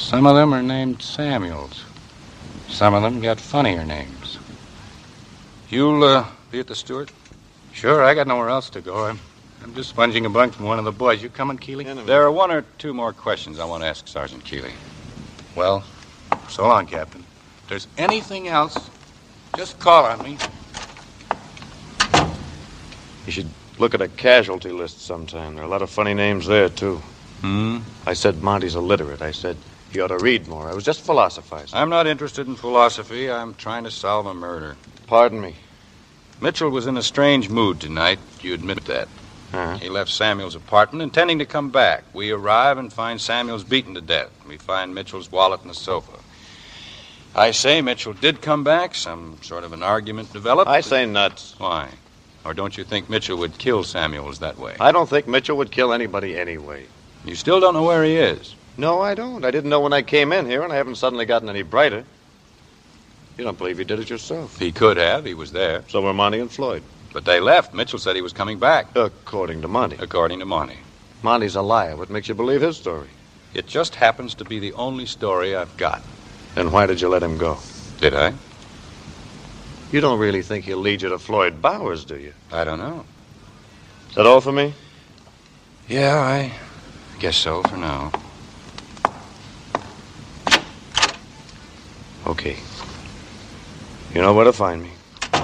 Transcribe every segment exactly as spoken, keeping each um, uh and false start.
Some of them are named Samuels. Some of them got funnier names. You'll uh, be at the Stewart? Sure, I got nowhere else to go. I'm, I'm just sponging a bunk from one of the boys. You coming, Keeley? There are one or two more questions I want to ask Sergeant Keeley. Well, so long, Captain. If there's anything else, just call on me. You should look at a casualty list sometime. There are a lot of funny names there, too. Hmm? I said Monty's illiterate. I said he ought to read more. I was just philosophizing. I'm not interested in philosophy. I'm trying to solve a murder. Pardon me. Mitchell was in a strange mood tonight. You admit that. Uh-huh. He left Samuel's apartment intending to come back. We arrive and find Samuel's beaten to death. We find Mitchell's wallet on the sofa. I say Mitchell did come back. Some sort of an argument developed. I say nuts. Why? Or don't you think Mitchell would kill Samuels that way? I don't think Mitchell would kill anybody anyway. You still don't know where he is? No, I don't. I didn't know when I came in here, and I haven't suddenly gotten any brighter. You don't believe he did it yourself? He could have. He was there. So were Monty and Floyd. But they left. Mitchell said he was coming back. According to Monty. According to Monty. Monty's a liar. What makes you believe his story? It just happens to be the only story I've got. Then why did you let him go? Did I? You don't really think he'll lead you to Floyd Bowers, do you? I don't know. Is that all for me? Yeah, I guess so for now. Okay. You know where to find me.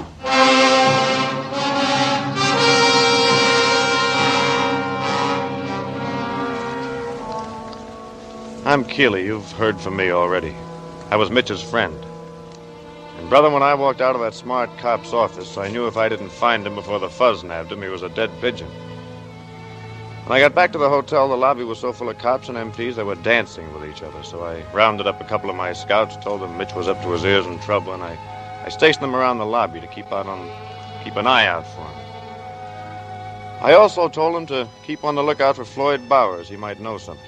I'm Keeley. You've heard from me already. I was Mitch's friend. And, brother, when I walked out of that smart cop's office, I knew if I didn't find him before the fuzz nabbed him, he was a dead pigeon. When I got back to the hotel, the lobby was so full of cops and M Ps they were dancing with each other. So I rounded up a couple of my scouts, told them Mitch was up to his ears in trouble, and I, I stationed them around the lobby to keep out on, keep an eye out for him. I also told them to keep on the lookout for Floyd Bowers. He might know something.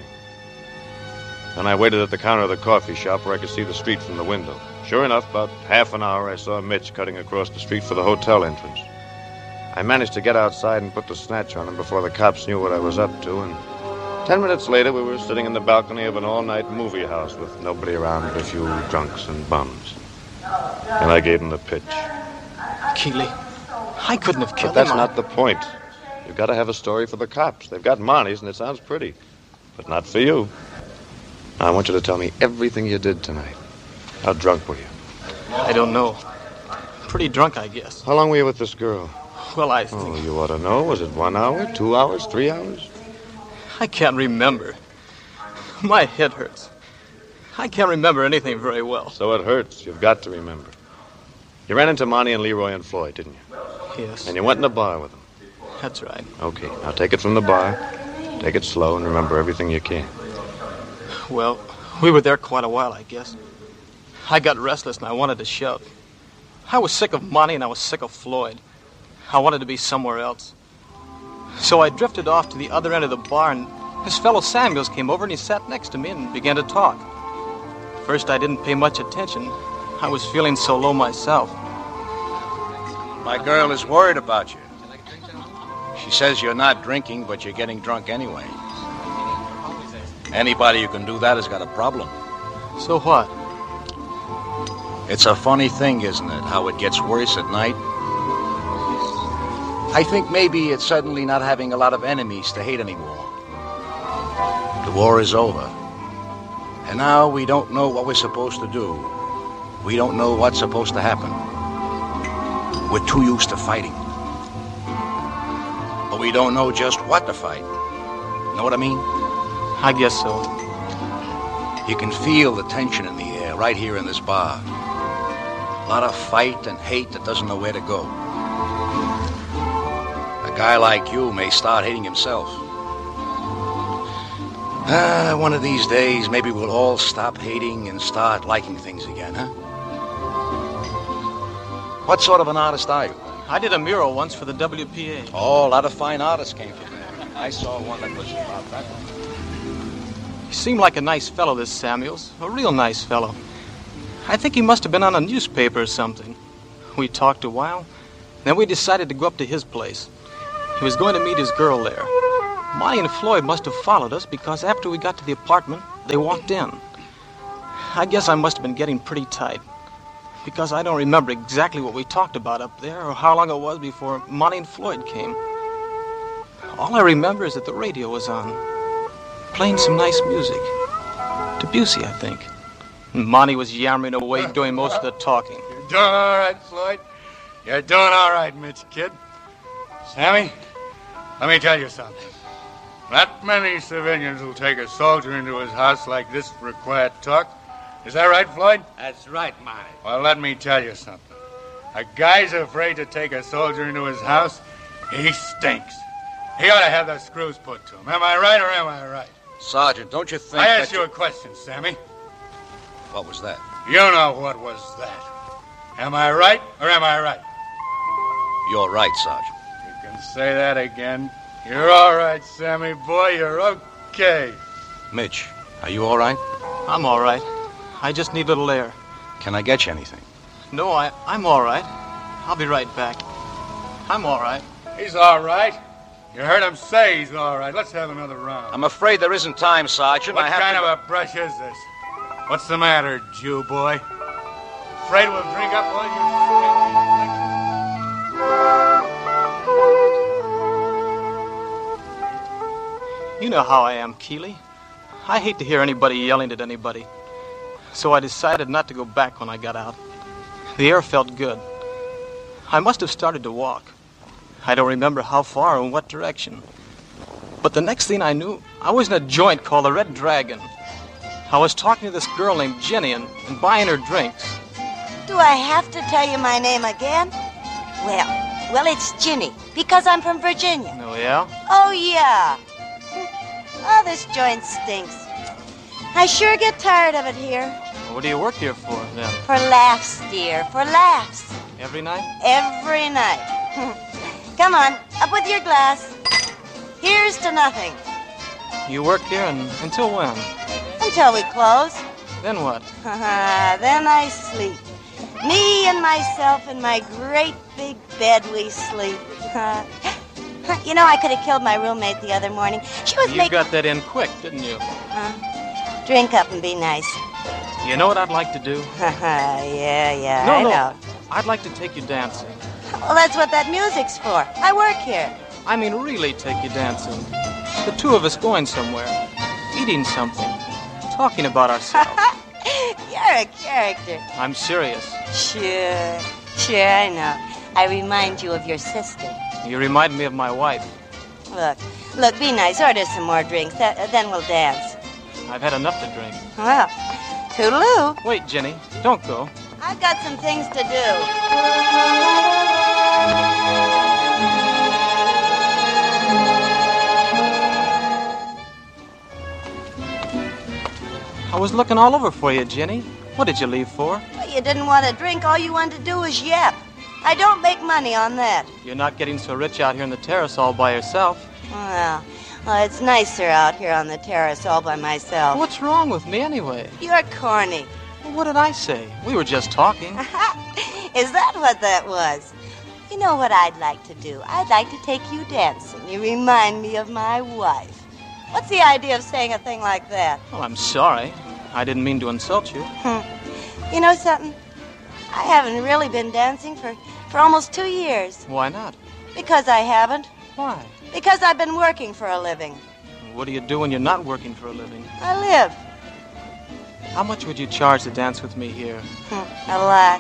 Then I waited at the counter of the coffee shop where I could see the street from the window. Sure enough, about half an hour, I saw Mitch cutting across the street for the hotel entrance. I managed to get outside and put the snatch on him before the cops knew what I was up to, and ten minutes later we were sitting in the balcony of an all-night movie house with nobody around but a few drunks and bums. And I gave him the pitch. Keeley, I couldn't have killed But that's him. not the point. You've got to have a story for the cops. They've got Monty's, and it sounds pretty. But not for you. Now, I want you to tell me everything you did tonight. How drunk were you? I don't know. Pretty drunk, I guess. How long were you with this girl? Well, I think... Oh, you ought to know. Was it one hour, two hours, three hours? I can't remember. My head hurts. I can't remember anything very well. So it hurts. You've got to remember. You ran into Monty and Leroy and Floyd, didn't you? Yes. And you went in a bar with them. That's right. Okay, now take it from the bar. Take it slow and remember everything you can. Well, we were there quite a while, I guess. I got restless and I wanted to shout. I was sick of Monty and I was sick of Floyd. I wanted to be somewhere else. So I drifted off to the other end of the bar, and this fellow Samuels came over and he sat next to me and began to talk. First, I didn't pay much attention. I was feeling so low myself. My girl is worried about you. She says you're not drinking, but you're getting drunk anyway. Anybody who can do that has got a problem. So what? It's a funny thing, isn't it, how it gets worse at night? I think maybe it's suddenly not having a lot of enemies to hate anymore. The war is over. And now we don't know what we're supposed to do. We don't know what's supposed to happen. We're too used to fighting. But we don't know just what to fight. Know what I mean? I guess so. You can feel the tension in the air right here in this bar. A lot of fight and hate that doesn't know where to go. A guy like you may start hating himself. Ah, one of these days, maybe we'll all stop hating and start liking things again, huh? What sort of an artist are you? I did a mural once for the W P A. Oh, a lot of fine artists came from there. I saw one that was about that one. He seemed like a nice fellow, this Samuels. A real nice fellow. I think he must have been on a newspaper or something. We talked a while. Then we decided to go up to his place. He was going to meet his girl there. Monty and Floyd must have followed us because after we got to the apartment, they walked in. I guess I must have been getting pretty tight. Because I don't remember exactly what we talked about up there or how long it was before Monty and Floyd came. All I remember is that the radio was on, playing some nice music. Debussy, I think. And Monty was yammering away, doing most of the talking. You're doing all right, Floyd. You're doing all right, Mitch, kid. Sammy, let me tell you something. Not many civilians will take a soldier into his house like this for a quiet talk. Is that right, Floyd? That's right, Monty. Well, let me tell you something. A guy's afraid to take a soldier into his house. He stinks. He ought to have the screws put to him. Am I right or am I right? Sergeant, don't you think I that asked you a question, Sammy. What was that? You know what was that. Am I right or am I right? You're right, Sergeant. You can say that again. You're all right, Sammy, boy. You're okay. Mitch, are you all right? I'm all right. I just need a little air. Can I get you anything? No, I, I'm all right. I'll be right back. I'm all right. He's all right. You heard him say he's all right. Let's have another round. I'm afraid there isn't time, Sergeant. What I have kind to... of a brush is this? What's the matter, Jew boy? Afraid we'll drink up all You know how I am, Keeley. I hate to hear anybody yelling at anybody. So I decided not to go back when I got out. The air felt good. I must have started to walk. I don't remember how far or in what direction. But the next thing I knew, I was in a joint called the Red Dragon. I was talking to this girl named Jenny and, and buying her drinks. Do I have to tell you my name again? Well, well, it's Ginny, because I'm from Virginia. Oh, yeah? Oh, yeah. Oh, this joint stinks. I sure get tired of it here. Well, what do you work here for, then? For laughs, dear, for laughs. Every night? Every night. Come on, up with your glass. Here's to nothing. You work here and, until when? Until we close. Then what? Then I sleep. Me and myself in my great big bed we sleep. You know, I could have killed my roommate the other morning. She was You making... got that in quick, didn't you? Huh? Drink up and be nice. You know what I'd like to do? yeah, yeah, no, I no. know. I'd like to take you dancing. Well, that's what that music's for. I work here. I mean, really take you dancing. The two of us going somewhere, eating something, talking about ourselves. You're a character. I'm serious. Sure, sure, I know. I remind you of your sister. You remind me of my wife. Look, look, be nice. Order some more drinks. Th- then we'll dance. I've had enough to drink. Well, toodaloo. Wait, Jenny, don't go. I've got some things to do. I was looking all over for you, Jenny. What did you leave for? Well, you didn't want to drink. All you wanted to do was yap. I don't make money on that. You're not getting so rich out here in the terrace all by yourself. Well, well, it's nicer out here on the terrace all by myself. What's wrong with me anyway? You're corny. Well, what did I say? We were just talking. Is that what that was? You know what I'd like to do? I'd like to take you dancing. You remind me of my wife. What's the idea of saying a thing like that? Well, I'm sorry. I didn't mean to insult you. You know something? I haven't really been dancing for, for almost two years. Why not? Because I haven't. Why? Because I've been working for a living. What do you do when you're not working for a living? I live. How much would you charge to dance with me here? A lot.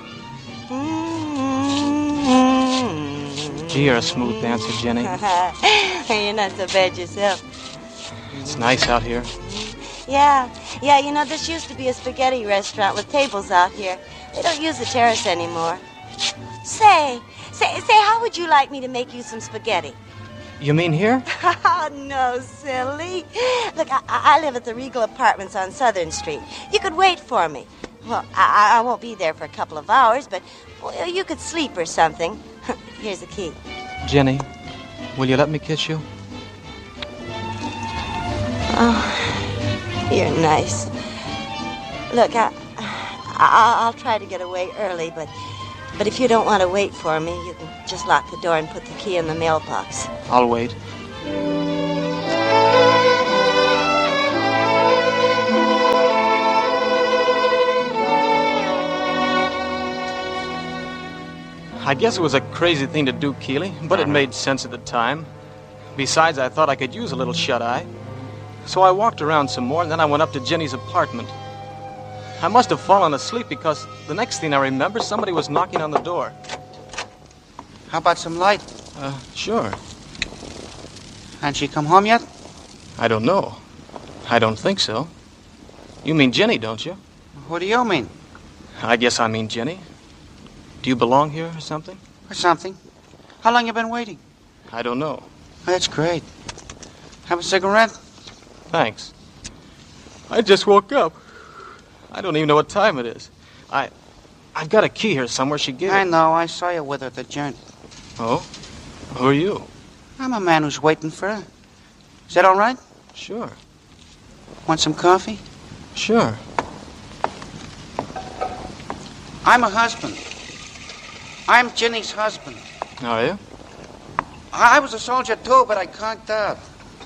Gee, you're a smooth dancer, Jenny. You're not so bad yourself. It's nice out here. Yeah, yeah, you know, this used to be a spaghetti restaurant with tables out here. They don't use the terrace anymore. Say, say, say, how would you like me to make you some spaghetti? You mean here? Oh, no, silly. Look, I, I live at the Regal Apartments on Southern Street. You could wait for me. Well, I, I won't be there for a couple of hours, but well, you could sleep or something. Here's the key. Jenny, will you let me kiss you? Oh, you're nice. Look, I, I, I'll try to get away early, but but if you don't want to wait for me, you can just lock the door and put the key in the mailbox. I'll wait. I guess it was a crazy thing to do, Keeley, but it made sense at the time. Besides, I thought I could use a little shut-eye. So I walked around some more, and then I went up to Jenny's apartment. I must have fallen asleep because the next thing I remember, somebody was knocking on the door. How about some light? Uh, sure. Hasn't she come home yet? I don't know. I don't think so. You mean Jenny, don't you? What do you mean? I guess I mean Jenny. Do you belong here or something? Or something. How long you been waiting? I don't know. That's great. Have a cigarette? Thanks. I just woke up. I don't even know what time it is. I... I've got a key here somewhere. She gave it. I know. I saw you with her at the joint. Oh? Who are you? I'm a man who's waiting for her. Is that all right? Sure. Want some coffee? Sure. I'm a husband. I'm Jenny's husband. Are you? I was a soldier, too, but I conked out.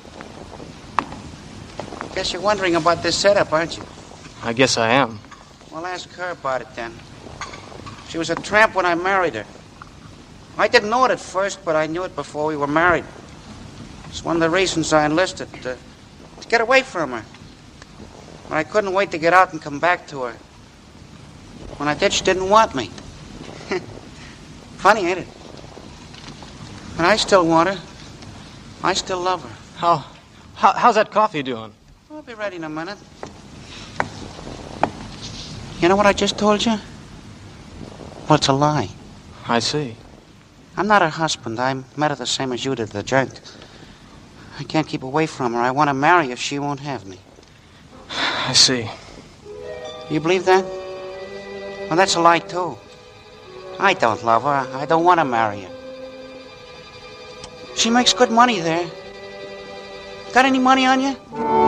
Guess you're wondering about this setup, aren't you? I guess I am. Well, ask her about it, then. She was a tramp when I married her. I didn't know it at first, but I knew it before we were married. It's one of the reasons I enlisted, to, to get away from her. But I couldn't wait to get out and come back to her. When I did, she didn't want me. Funny, ain't it? But I still want her. I still love her. How, how... How's that coffee doing? I'll be ready in a minute. You know what I just told you? Well, it's a lie. I see. I'm not her husband. I met her the same as you did, the joint. I can't keep away from her. I want to marry her if she won't have me. I see. You believe that? Well, that's a lie, too. I don't love her. I don't want to marry her. She makes good money there. Got any money on you?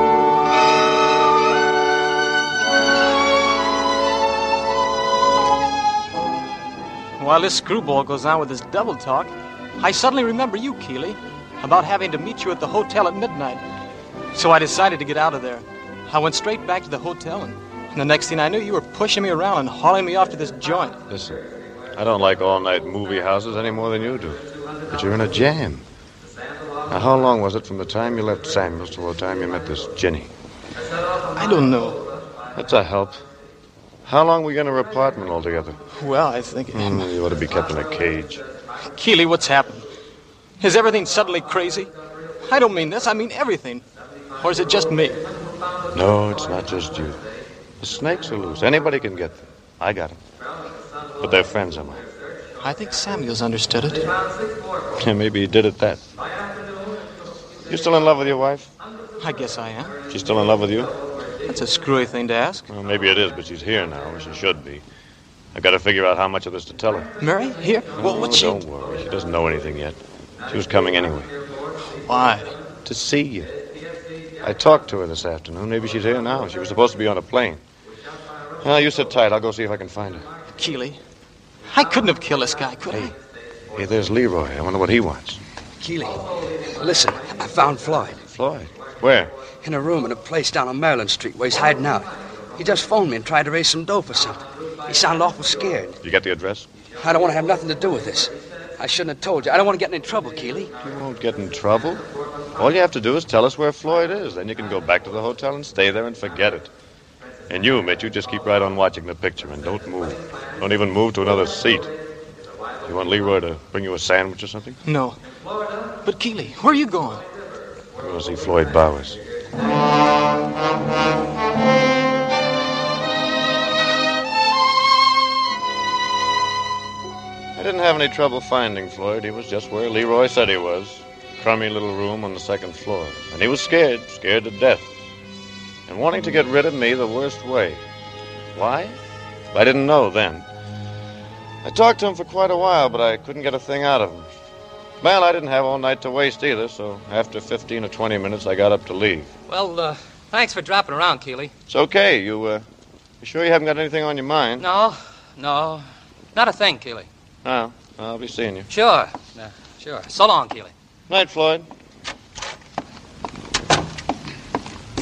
While this screwball goes on with his double talk, I suddenly remember you, Keeley, about having to meet you at the hotel at midnight. So I decided to get out of there. I went straight back to the hotel, and, and the next thing I knew, you were pushing me around and hauling me off to this joint. Listen, I don't like all-night movie houses any more than you do. But you're in a jam. Now, how long was it from the time you left Samuels to the time you met this Jenny? I don't know. That's a help. How long were you in her apartment altogether? Well, I think... Mm, you ought to be kept in a cage. Keeley, what's happened? Is everything suddenly crazy? I don't mean this. I mean everything. Or is it just me? No, it's not just you. The snakes are loose. Anybody can get them. I got them. But they're friends of mine. I think Samuels understood it. Yeah, maybe he did at that. You still in love with your wife? I guess I am. She's still in love with you? That's a screwy thing to ask. Well, maybe it is, but she's here now, or she should be. I've got to figure out how much of this to tell her. Mary? Here? Well, what's she... Don't worry. She doesn't know anything yet. She was coming anyway. Why? To see you. I talked to her this afternoon. Maybe she's here now. She was supposed to be on a plane. Well, you sit tight. I'll go see if I can find her. Keeley, I couldn't have killed this guy, could I? Hey, there's Leroy. I wonder what he wants. Keeley, listen, I found Floyd. Floyd? Where? In a room in a place down on Maryland Street where he's hiding out. He just phoned me and tried to raise some dough for something. He sounded awful scared. You get the address? I don't want to have nothing to do with this. I shouldn't have told you. I don't want to get in any trouble, Keeley. You won't get in trouble. All you have to do is tell us where Floyd is. Then you can go back to the hotel and stay there and forget it. And you, Mitch, you just keep right on watching the picture and don't move. Don't even move to another seat. You want Leroy to bring you a sandwich or something? No. But, Keeley, where are you going? I'm going to see Floyd Bowers. I didn't have any trouble finding Floyd. He was just where Leroy said he was. A crummy little room on the second floor. And he was scared, scared to death. And wanting to get rid of me the worst way. Why? I didn't know then. I talked to him for quite a while, but I couldn't get a thing out of him. Well, I didn't have all night to waste either, so after fifteen or twenty minutes, I got up to leave. Well, uh, thanks for dropping around, Keeley. It's okay. You, uh, you sure you haven't got anything on your mind? No, no, not a thing, Keeley. Oh, I'll be seeing you. Sure, uh, sure. So long, Keeley. Night, Floyd.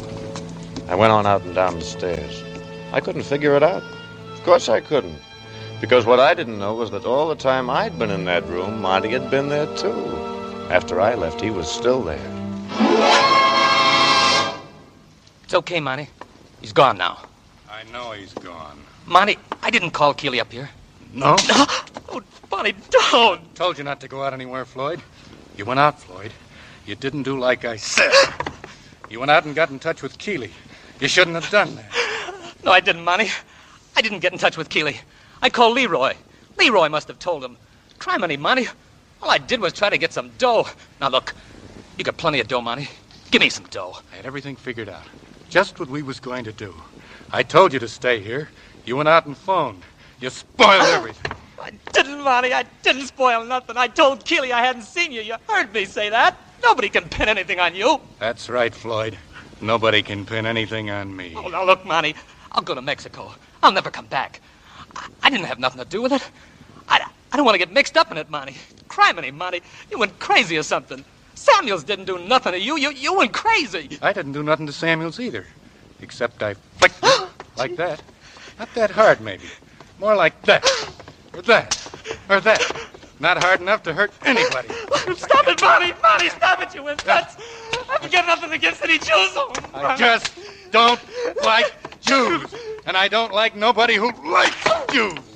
I went on out and down the stairs. I couldn't figure it out. Of course I couldn't. Because what I didn't know was that all the time I'd been in that room, Monty had been there too. After I left, he was still there. It's okay, Monty. He's gone now. I know he's gone. Monty, I didn't call Keeley up here. No? Oh, Monty, don't. Told you not to go out anywhere, Floyd. You went out, Floyd. You didn't do like I said. You went out and got in touch with Keeley. You shouldn't have done that. No, I didn't, Monty. I didn't get in touch with Keeley. I called Leroy. Leroy must have told him. Try money, Monty. All I did was try to get some dough. Now, look, you got plenty of dough, Monty. Give me some dough. I had everything figured out. Just what we was going to do. I told you to stay here. You went out and phoned. You spoiled everything. I didn't, Monty. I didn't spoil nothing. I told Keeley I hadn't seen you. You heard me say that. Nobody can pin anything on you. That's right, Floyd. Nobody can pin anything on me. Oh, now, look, Monty. I'll go to Mexico. I'll never come back. I, I didn't have nothing to do with it. I, I don't want to get mixed up in it, Monty. Criminy, Monty. You went crazy or something. Samuels didn't do nothing to you. You, you went crazy. I didn't do nothing to Samuels either. Except I flicked it like that. Not that hard, maybe. More like that. Or that. Or that. Not hard enough to hurt anybody. Stop it, Monty. Monty, stop it, you wimp. That's... I've got nothing against any Jews. Oh, I just don't like Jews. And I don't like nobody who likes Jews.